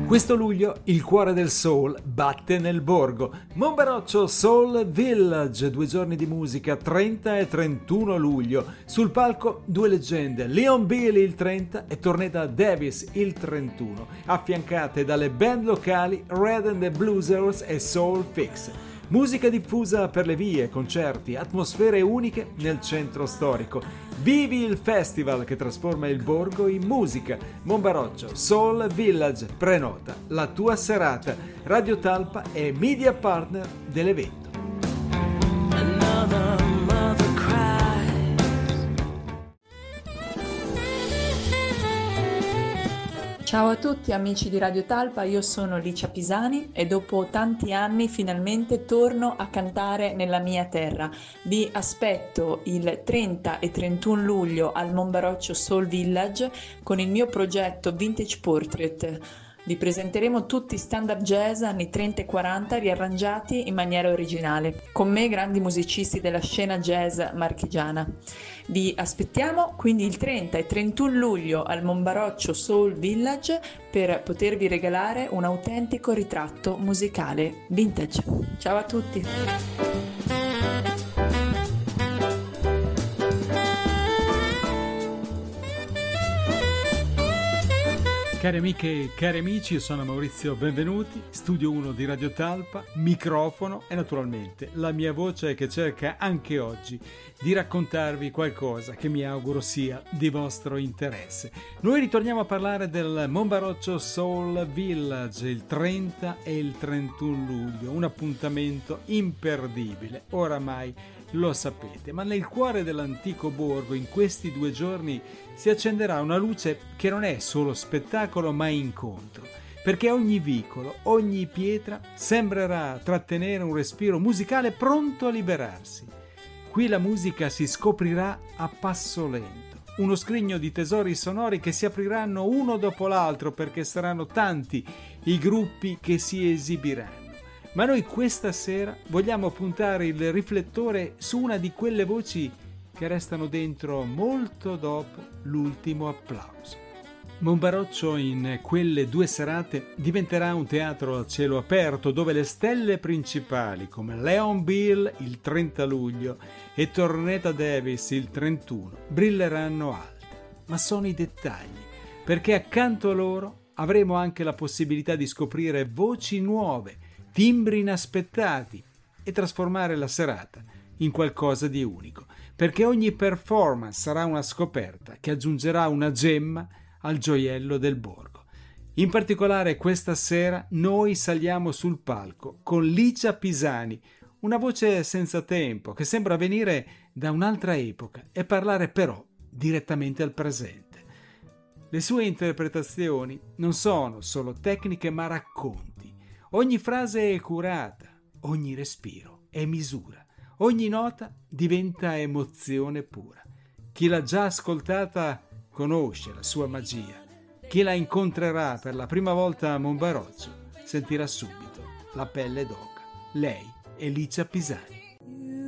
Questo luglio il cuore del soul batte nel borgo. Monbaroccio Soul Village, 2 giorni di musica, 30 e 31 luglio. Sul palco 2 leggende, Leon Beale il 30 e Tornetta Davis il 31, affiancate dalle band locali Red and the Bluesers e Soul Fix. Musica diffusa per le vie, concerti, atmosfere uniche nel centro storico. Vivi il festival che trasforma il borgo in musica. Monbaroccio Soul Village, prenota la tua serata. Radio Talpa è media partner dell'evento. Ciao a tutti amici di Radio Talpa, io sono Licia Pisani e dopo tanti anni finalmente torno a cantare nella mia terra. Vi aspetto il 30 e 31 luglio al Monbaroccio Soul Village con il mio progetto Vintage Portrait. Vi presenteremo tutti standard jazz anni 30 e 40 riarrangiati in maniera originale. Con me grandi musicisti della scena jazz marchigiana. Vi aspettiamo quindi il 30 e 31 luglio al Monbaroccio Soul Village per potervi regalare un autentico ritratto musicale vintage. Ciao a tutti! Cari amiche e cari amici, io sono Maurizio Benvenuti, Studio 1 di Radio Talpa, microfono e naturalmente la mia voce che cerca anche oggi di raccontarvi qualcosa che mi auguro sia di vostro interesse. Noi ritorniamo a parlare del Monbaroccio Soul Village il 30 e il 31 luglio, un appuntamento imperdibile, oramai lo sapete, ma nel cuore dell'antico borgo in questi 2 giorni si accenderà una luce che non è solo spettacolo ma incontro, perché ogni vicolo, ogni pietra sembrerà trattenere un respiro musicale pronto a liberarsi. Qui la musica si scoprirà a passo lento, uno scrigno di tesori sonori che si apriranno uno dopo l'altro perché saranno tanti i gruppi che si esibiranno. Ma noi questa sera vogliamo puntare il riflettore su una di quelle voci che restano dentro molto dopo l'ultimo applauso. Monbaroccio in quelle 2 serate diventerà un teatro a cielo aperto dove le stelle principali come Leon Beale il 30 luglio e Tornetta Davis il 31 brilleranno alte. Ma sono i dettagli, perché accanto a loro avremo anche la possibilità di scoprire voci nuove, timbri inaspettati e trasformare la serata in qualcosa di unico, perché ogni performance sarà una scoperta che aggiungerà una gemma al gioiello del borgo. In particolare questa sera noi saliamo sul palco con Licia Pisani, una voce senza tempo che sembra venire da un'altra epoca e parlare però direttamente al presente. Le sue interpretazioni non sono solo tecniche ma racconti. Ogni frase è curata, ogni respiro è misura, ogni nota diventa emozione pura. Chi l'ha già ascoltata conosce la sua magia. Chi la incontrerà per la prima volta a Monbaroccio sentirà subito la pelle d'oca. Lei è Licia Pisani.